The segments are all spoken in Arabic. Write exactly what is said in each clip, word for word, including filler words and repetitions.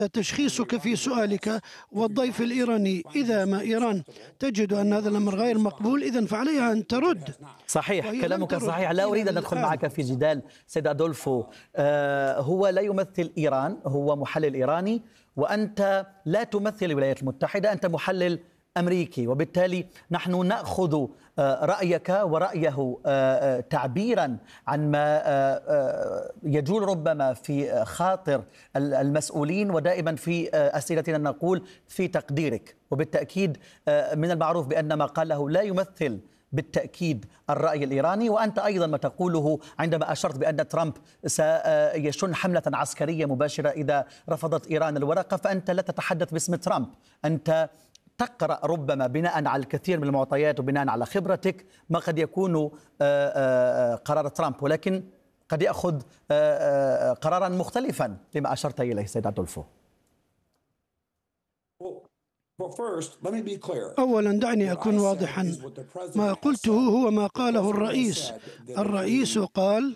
تشخيصك في سؤالك والضيف الإيراني. إذا ما إيران تجد أن هذا الأمر غير مقبول، إذن فعليها أن ترد. صحيح، كلامك صحيح. لا أريد أن أدخل معك في جدال سيد أدولفو. آه هو لا يمثل إيران، هو محلل إيراني، وأنت لا تمثل الولايات المتحدة، أنت محلل أمريكي، وبالتالي نحن نأخذ رأيك ورأيه تعبيرا عن ما يجول ربما في خاطر المسؤولين، ودائما في أسئلتنا نقول في تقديرك. وبالتأكيد من المعروف بأن ما قاله لا يمثل بالتأكيد الرأي الإيراني، وأنت أيضا ما تقوله عندما أشرت بأن ترامب سيشن حملة عسكرية مباشرة إذا رفضت إيران الورقة، فأنت لا تتحدث باسم ترامب، أنت تقرأ ربما بناء على الكثير من المعطيات وبناء على خبرتك ما قد يكون قرار ترامب، ولكن قد يأخذ قرارا مختلفا لما أشرت إليه سيد أدولفو. أولا دعني أكون واضحا، ما قلته هو ما قاله الرئيس. الرئيس قال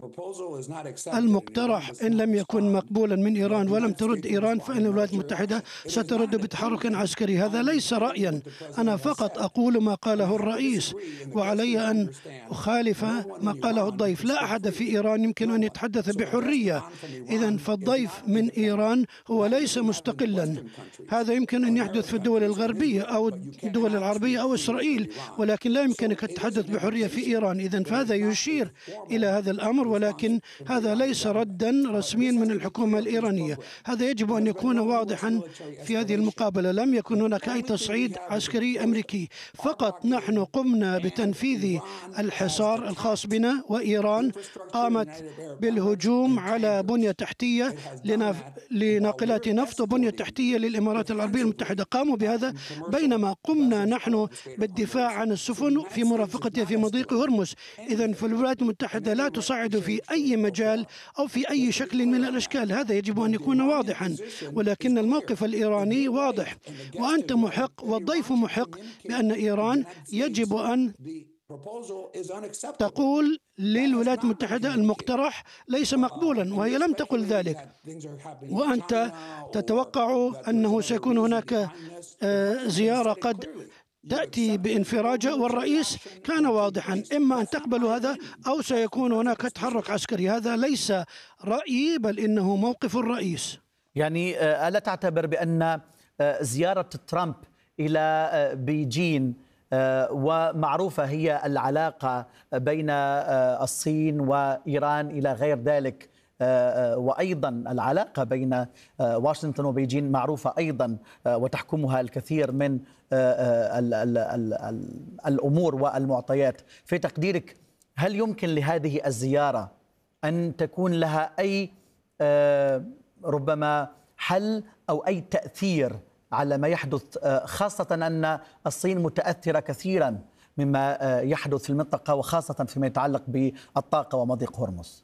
المقترح إن لم يكن مقبولا من إيران ولم ترد إيران فإن الولايات المتحدة سترد بتحرك عسكري. هذا ليس رأيا، أنا فقط أقول ما قاله الرئيس، وعلي أن أخالف ما قاله الضيف. لا أحد في إيران يمكن أن يتحدث بحرية، إذن فالضيف من إيران هو ليس مستقلا. هذا يمكن أن يحدث في الدول الغربية أو الدول العربية أو إسرائيل، ولكن لا يمكنك التحدث بحرية في إيران. إذن فهذا يشير إلى هذا الأمر، ولكن هذا ليس ردا رسميا من الحكومة الإيرانية. هذا يجب أن يكون واضحا في هذه المقابلة. لم يكن هناك أي تصعيد عسكري أمريكي، فقط نحن قمنا بتنفيذ الحصار الخاص بنا، وإيران قامت بالهجوم على بنية تحتية لناقلات نفط وبنية تحتية للإمارات العربية المتحدة، قاموا بهذا بينما قمنا نحن بالدفاع عن السفن في مرافقتها في مضيق هرمز. إذن فالولايات المتحدة لا تصعد في أي مجال أو في أي شكل من الأشكال، هذا يجب أن يكون واضحا. ولكن الموقف الإيراني واضح، وأنت محق والضيف محق بأن إيران يجب أن تقول للولايات المتحدة المقترح ليس مقبولا، وهي لم تقل ذلك. وأنت تتوقع أنه سيكون هناك زيارة قد تأتي بانفراجة، والرئيس كان واضحا، إما أن تقبلوا هذا أو سيكون هناك تحرك عسكري. هذا ليس رأيي بل إنه موقف الرئيس. يعني ألا تعتبر بأن زيارة ترامب إلى بيجين، ومعروفة هي العلاقة بين الصين وإيران إلى غير ذلك، وأيضا العلاقة بين واشنطن وبيجين معروفة أيضا، وتحكمها الكثير من الأمور والمعطيات، في تقديرك هل يمكن لهذه الزيارة أن تكون لها أي ربما حل أو أي تأثير على ما يحدث، خاصة أن الصين متأثرة كثيرا مما يحدث في المنطقة، وخاصة فيما يتعلق بالطاقة ومضيق هرمز؟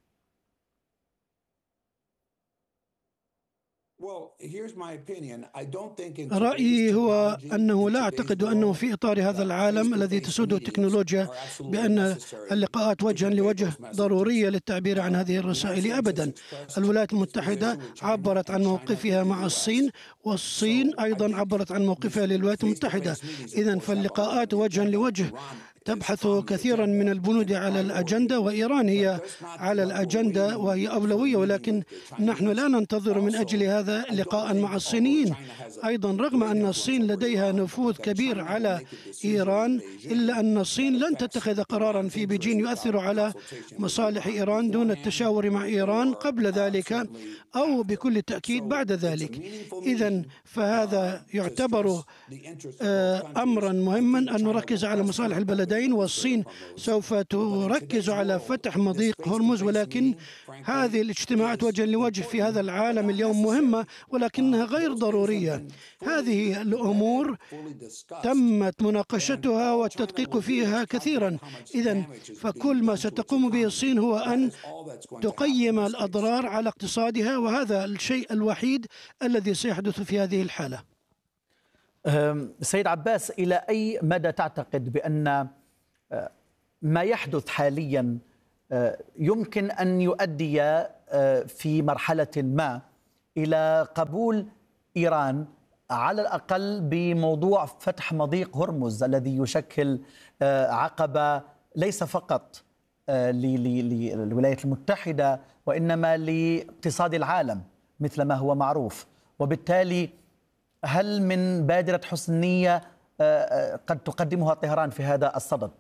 رأيي هو أنه لا أعتقد أنه في إطار هذا العالم الذي تسوده التكنولوجيا بأن اللقاءات وجها لوجه ضرورية للتعبير عن هذه الرسائل أبدا. الولايات المتحدة عبرت عن موقفها مع الصين، والصين أيضا عبرت عن موقفها للولايات المتحدة. إذن فاللقاءات وجها لوجه تبحث كثيرا من البنود على الأجندة، وإيران هي على الأجندة وهي أولوية، ولكن نحن لا ننتظر من أجل هذا لقاء مع الصينيين أيضا. رغم أن الصين لديها نفوذ كبير على إيران، إلا أن الصين لن تتخذ قرارا في بيجين يؤثر على مصالح إيران دون التشاور مع إيران قبل ذلك أو بكل تأكيد بعد ذلك. إذن فهذا يعتبر أمرا مهما أن نركز على مصالح البلدين، والصين سوف تركز على فتح مضيق هرمز. ولكن هذه الاجتماعات وجها لوجه في هذا العالم اليوم مهمة، ولكنها غير ضرورية. هذه الأمور تمت مناقشتها والتدقيق فيها كثيرا. إذن فكل ما ستقوم به الصين هو أن تقيم الأضرار على اقتصادها، وهذا الشيء الوحيد الذي سيحدث في هذه الحالة. سيد عباس، إلى أي مدى تعتقد بأن ما يحدث حاليا يمكن أن يؤدي في مرحلة ما إلى قبول إيران على الأقل بموضوع فتح مضيق هرمز الذي يشكل عقبة ليس فقط للولايات المتحدة وإنما لاقتصاد العالم مثل ما هو معروف. وبالتالي هل من بادرة حسن نية قد تقدمها طهران في هذا الصدد؟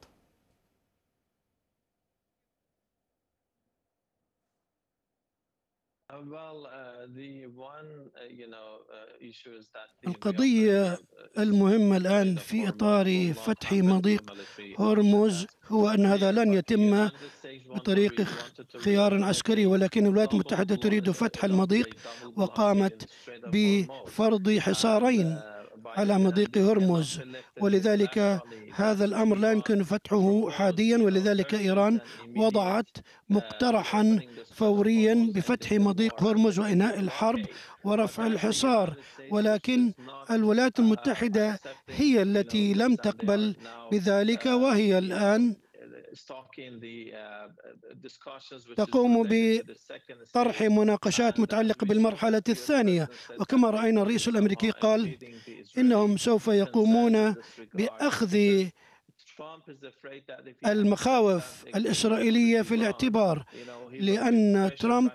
القضية المهمة الآن في إطار فتح مضيق هرمز هو أن هذا لن يتم بطريق خيار عسكري، ولكن الولايات المتحدة تريد فتح المضيق وقامت بفرض حصارين على مضيق هرمز، ولذلك هذا الأمر لا يمكن فتحه حاديا، ولذلك إيران وضعت مقترحا فوريا بفتح مضيق هرمز وإنهاء الحرب ورفع الحصار. ولكن الولايات المتحدة هي التي لم تقبل بذلك، وهي الآن تقوم بطرح مناقشات متعلقة بالمرحلة الثانية. وكما رأينا الرئيس الأمريكي قال إنهم سوف يقومون بأخذ المخاوف الإسرائيلية في الاعتبار، لأن ترامب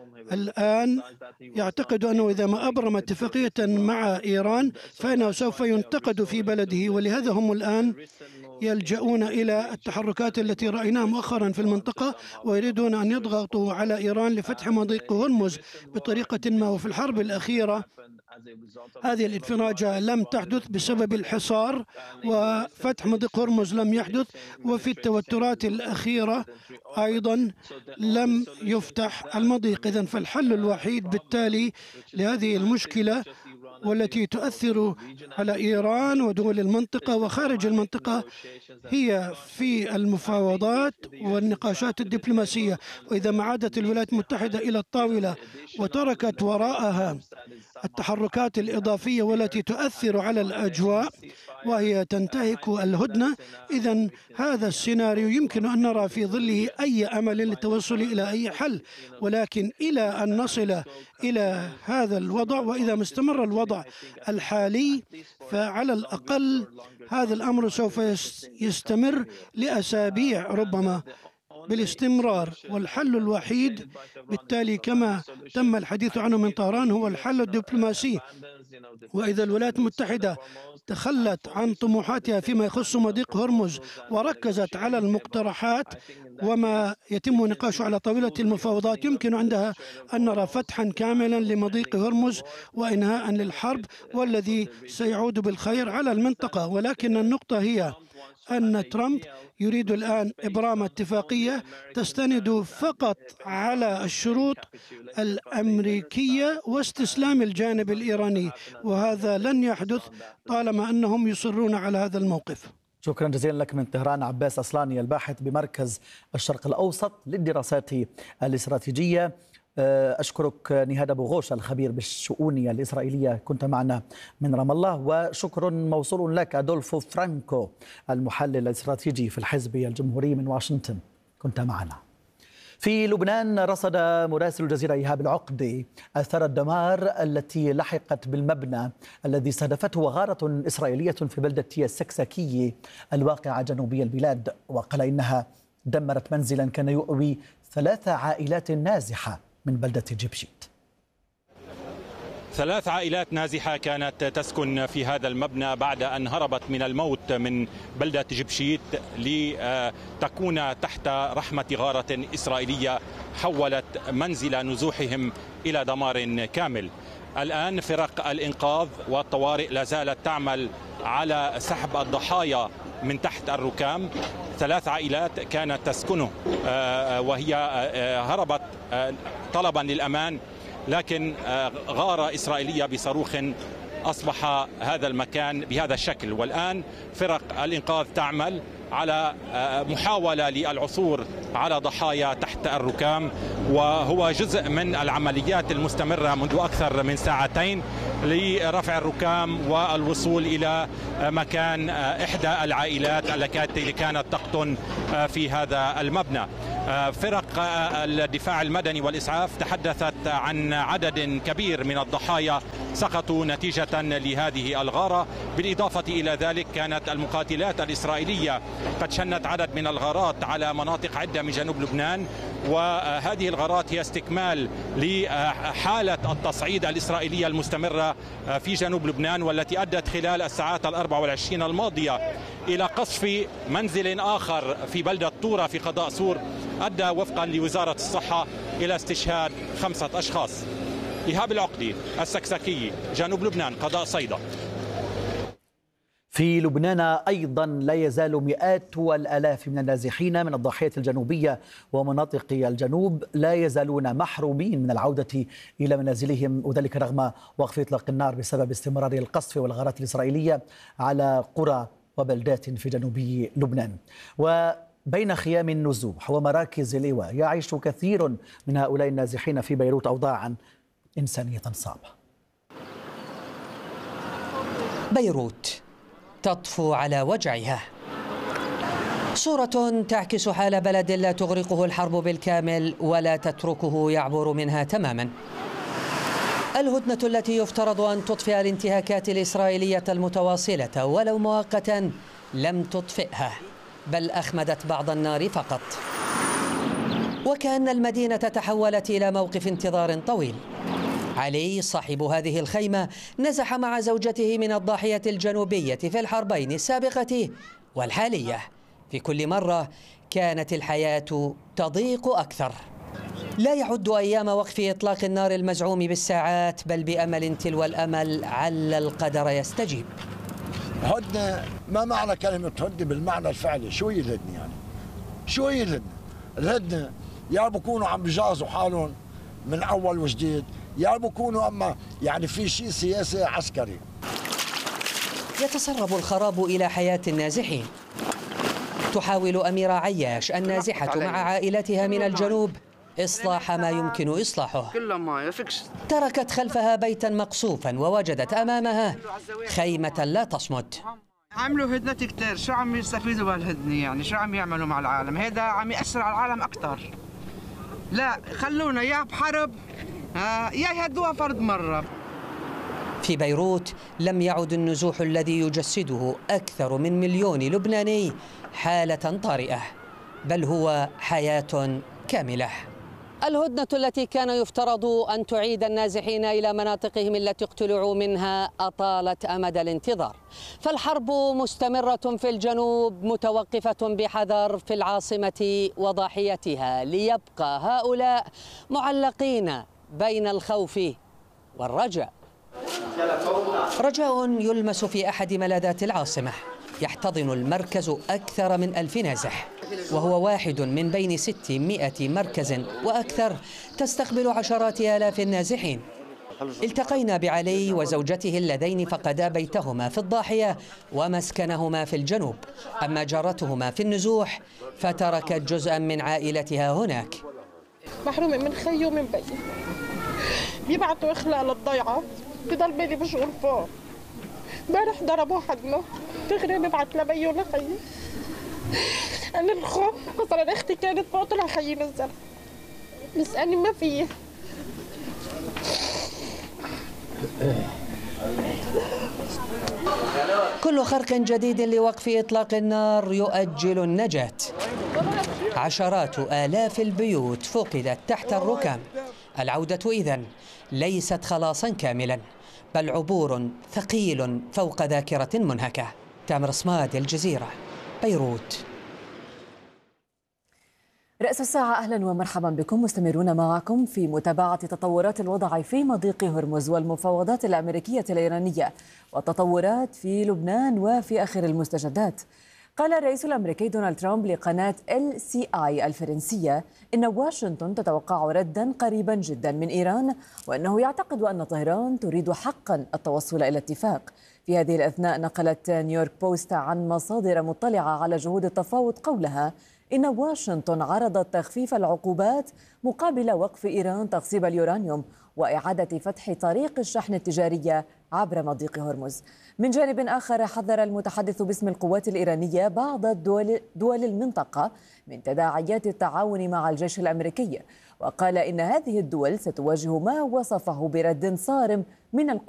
الآن يعتقد أنه إذا ما أبرم اتفاقية مع إيران فإنه سوف ينتقد في بلده، ولهذا هم الآن يلجؤون إلى التحركات التي رأيناها مؤخرا في المنطقة، ويريدون أن يضغطوا على إيران لفتح مضيق هرمز بطريقة ما. وفي الحرب الأخيرة هذه الانفراجة لم تحدث بسبب الحصار، وفتح مضيق هرمز لم يحدث، وفي التوترات الأخيرة أيضا لم يفتح المضيق. إذن فالحل الوحيد بالتالي لهذه المشكلة والتي تؤثر على إيران ودول المنطقة وخارج المنطقة هي في المفاوضات والنقاشات الدبلوماسية. وإذا ما عادت الولايات المتحدة إلى الطاولة وتركت وراءها التحركات الإضافية والتي تؤثر على الأجواء وهي تنتهك الهدنة، إذن هذا السيناريو يمكن أن نرى في ظله أي أمل للتوصل إلى أي حل. ولكن إلى أن نصل إلى هذا الوضع، وإذا ما استمر الوضع الحالي فعلى الأقل هذا الأمر سوف يستمر لأسابيع ربما بالاستمرار. والحل الوحيد بالتالي كما تم الحديث عنه من طهران هو الحل الدبلوماسي. وإذا الولايات المتحدة تخلت عن طموحاتها فيما يخص مضيق هرمز وركزت على المقترحات وما يتم نقاشه على طاولة المفاوضات، يمكن عندها أن نرى فتحا كاملا لمضيق هرمز وإنهاء للحرب، والذي سيعود بالخير على المنطقة. ولكن النقطة هي أن ترامب يريد الآن إبرام اتفاقية تستند فقط على الشروط الأمريكية واستسلام الجانب الإيراني، وهذا لن يحدث طالما أنهم يصرون على هذا الموقف. شكرا جزيلا لك من طهران عباس أصلاني، الباحث بمركز الشرق الأوسط للدراسات الاستراتيجية. أشكرك نهاد أبو غوش الخبير بالشؤون الإسرائيلية، كنت معنا من رام الله. وشكر موصول لك أدولفو فرانكو المحلل الاستراتيجي في الحزب الجمهوري من واشنطن، كنت معنا. في لبنان رصد مراسل الجزيرة إيهاب العقدي أثر الدمار التي لحقت بالمبنى الذي استهدفته غارة إسرائيلية في بلدة السكسكية الواقعة جنوبي البلاد، وقال إنها دمرت منزلا كان يؤوي ثلاث عائلات نازحة من بلدة جبشيت. ثلاث عائلات نازحة كانت تسكن في هذا المبنى بعد أن هربت من الموت من بلدة جبشيت لتكون تحت رحمة غارة إسرائيلية حولت منزل نزوحهم إلى دمار كامل. الآن فرق الإنقاذ والطوارئ لا زالت تعمل على سحب الضحايا من تحت الركام. ثلاث عائلات كانت تسكنه وهي هربت طلبا للأمان، لكن غارة إسرائيلية بصاروخ أصبح هذا المكان بهذا الشكل. والآن فرق الإنقاذ تعمل على محاولة للعثور على ضحايا تحت الركام، وهو جزء من العمليات المستمرة منذ أكثر من ساعتين لرفع الركام والوصول إلى مكان إحدى العائلات التي كانت تقطن في هذا المبنى. فرق فرق الدفاع المدني والإسعاف تحدثت عن عدد كبير من الضحايا سقطوا نتيجة لهذه الغارة. بالإضافة إلى ذلك كانت المقاتلات الإسرائيلية قد شنت عدد من الغارات على مناطق عدة من جنوب لبنان، وهذه الغارات هي استكمال لحالة التصعيد الإسرائيلية المستمرة في جنوب لبنان، والتي أدت خلال الساعات الأربع والعشرين الماضية إلى قصف منزل آخر في بلدة طورة في قضاء سور، أدى وفقا لوزارة الصحة إلى استشهاد خمسة أشخاص. إيهاب العقدي، السكسكي، جنوب لبنان، قضاء صيدا. في لبنان أيضا لا يزال مئات والآلاف من النازحين من الضاحية الجنوبية ومناطق الجنوب لا يزالون محرومين من العودة إلى منازلهم، وذلك رغم وقف إطلاق النار بسبب استمرار القصف والغارات الإسرائيلية على قرى وبلدات في جنوب لبنان. وبين خيام النزوح ومراكز الإيواء يعيش كثير من هؤلاء النازحين في بيروت أوضاعا إنسانية صعبة. بيروت تطفو على وجعها، صورة تعكس حال بلد لا تغرقه الحرب بالكامل ولا تتركه يعبر منها تماما. الهدنة التي يفترض أن تطفئ الانتهاكات الإسرائيلية المتواصلة ولو مؤقتا لم تطفئها، بل أخمدت بعض النار فقط، وكأن المدينة تحولت إلى موقف انتظار طويل. علي صاحب هذه الخيمة نزح مع زوجته من الضاحية الجنوبية في الحربين السابقة والحالية. في كل مرة كانت الحياة تضيق أكثر. لا يعد أيام وقف إطلاق النار المزعوم بالساعات، بل بأمل تلو الأمل عل القدر يستجيب. هدنة، ما معنى كلمة هدنة بالمعنى الفعلي؟ شو هي الهدنة يعني؟ شو هي الهدنة؟ الهدنة يا بكونوا عم بجازوا حالهم من أول وجديد، يا بكونوا أما يعني في شيء سياسي عسكري. يتسرب الخراب إلى حياة النازحين. تحاول أميرة عياش النازحة مع عائلتها من الجنوب إصلاح ما يمكن إصلاحه. تركت خلفها بيتا مقصوفا ووجدت أمامها خيمة لا تصمد. عملوا هدنة كتير، شو عم يستفيدوا بهالهدنة يعني؟ شو عم يعملوا مع العالم؟ هذا عم يأثر على العالم أكثر. لا خلونا يا بحرب يا يهدوها فرد مرة. في بيروت لم يعد النزوح الذي يجسده أكثر من مليون لبناني حالة طارئة، بل هو حياة كاملة. الهدنة التي كان يفترض أن تعيد النازحين إلى مناطقهم التي اقتلعوا منها أطالت أمد الانتظار، فالحرب مستمرة في الجنوب متوقفة بحذر في العاصمة وضاحيتها، ليبقى هؤلاء معلقين بين الخوف والرجاء. رجاء يلمس في أحد ملاذات العاصمة. يحتضن المركز أكثر من ألف نازح، وهو واحد من بين ستمائة مركز وأكثر تستقبل عشرات آلاف النازحين. التقينا بعلي وزوجته اللذين فقدا بيتهما في الضاحية ومسكنهما في الجنوب، أما جارتهما في النزوح فتركت جزءا من عائلتها هناك. محرومة من خي ومن بي، بيبعتوا إخلاء للضيعة، بضل بيلي مشغول فوق. امبارح ضربوا حدنا، دغري ببعت لبي ولخي. أنا الخوف مثلا أختي كانت فوق، طلع خيي نزل بيسألني ما فيه. كل خرق جديد لوقف إطلاق النار يؤجل النجاة. عشرات آلاف البيوت فقدت تحت الركام. العودة إذن ليست خلاصا كاملا، بل عبور ثقيل فوق ذاكرة منهكة. تامر صماد، الجزيرة، بيروت. رأس الساعة، أهلا ومرحبا بكم. مستمرون معكم في متابعة تطورات الوضع في مضيق هرمز والمفاوضات الأمريكية الإيرانية والتطورات في لبنان وفي آخر المستجدات. قال الرئيس الأمريكي دونالد ترامب لقناة إل سي آي الفرنسية إن واشنطن تتوقع ردا قريبا جدا من إيران، وأنه يعتقد أن طهران تريد حقا التوصل إلى اتفاق. في هذه الأثناء نقلت نيويورك بوست عن مصادر مطلعة على جهود التفاوض قولها إن واشنطن عرضت تخفيف العقوبات مقابل وقف إيران تخصيب اليورانيوم، وإعادة فتح طريق الشحن التجارية عبر مضيق هرمز. من جانب آخر، حذر المتحدث باسم القوات الإيرانية بعض الدول دول المنطقة من تداعيات التعاون مع الجيش الأمريكي، وقال إن هذه الدول ستواجه ما وصفه برد صارم من القوات